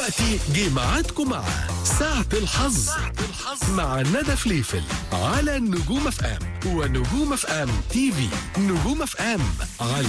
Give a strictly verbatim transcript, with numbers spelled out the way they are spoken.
دلوقتي جه ميعادكم مع ساعة الحظ مع ندى فليفل على نجوم اف ام ونجوم اف ام تي في. نجوم اف ام على